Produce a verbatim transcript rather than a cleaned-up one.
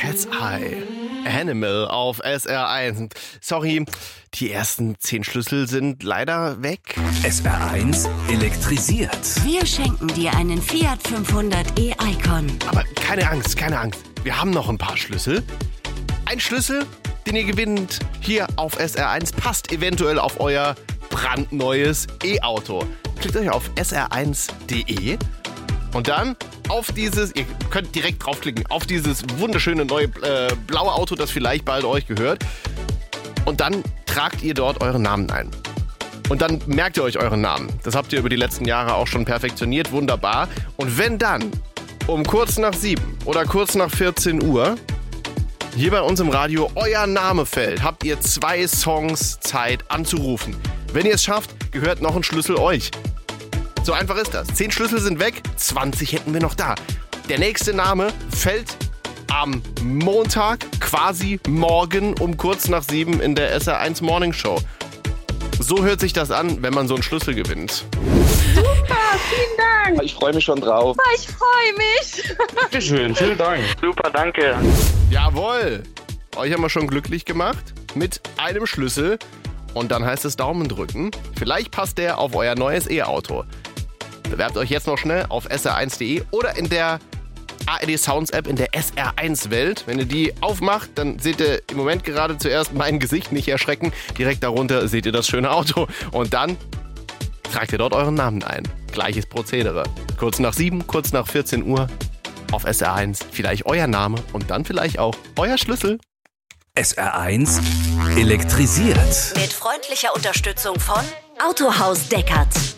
Cat's Eye. Animal auf S R eins. Sorry, die ersten zehn Schlüssel sind leider weg. S R eins elektrisiert. Wir schenken dir einen Fiat fünfhundert e-Icon. Aber keine Angst, keine Angst. Wir haben noch ein paar Schlüssel. Ein Schlüssel, den ihr gewinnt hier auf S R eins, passt eventuell auf euer brandneues E-Auto. Klickt euch auf S R eins Punkt de und dann auf dieses, ihr könnt direkt draufklicken, auf dieses wunderschöne neue äh, blaue Auto, das vielleicht bald euch gehört. Und dann tragt ihr dort euren Namen ein. Und dann merkt ihr euch euren Namen. Das habt ihr über die letzten Jahre auch schon perfektioniert, wunderbar. Und wenn dann um kurz nach sieben oder kurz nach vierzehn Uhr hier bei uns im Radio euer Name fällt, habt ihr zwei Songs Zeit anzurufen. Wenn ihr es schafft, gehört noch ein Schlüssel euch. So einfach ist das. Zehn Schlüssel sind weg, zwanzig hätten wir noch da. Der nächste Name fällt am Montag, quasi morgen um kurz nach sieben in der S R eins Morning Show. So hört sich das an, wenn man so einen Schlüssel gewinnt. Super, vielen Dank. Ich freue mich schon drauf. Ich freue mich. Bitteschön, vielen Dank. Super, danke. Jawohl. Euch haben wir schon glücklich gemacht mit einem Schlüssel. Und dann heißt es Daumen drücken. Vielleicht passt der auf euer neues E-Auto. Bewerbt euch jetzt noch schnell auf S R eins Punkt de oder in der A R D Sounds App in der S R eins Welt. Wenn ihr die aufmacht, dann seht ihr im Moment gerade zuerst mein Gesicht, nicht erschrecken. Direkt darunter seht ihr das schöne Auto. Und dann tragt ihr dort euren Namen ein. Gleiches Prozedere. Kurz nach sieben, kurz nach vierzehn Uhr auf S R eins. Vielleicht euer Name und dann vielleicht auch euer Schlüssel. S R eins elektrisiert. Mit freundlicher Unterstützung von Autohaus Deckert.